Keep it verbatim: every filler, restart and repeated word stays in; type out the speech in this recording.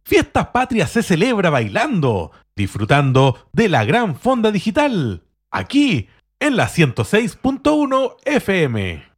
Fiestas Patrias se celebra bailando, disfrutando de la gran fonda digital, aquí en la ciento seis punto uno F M.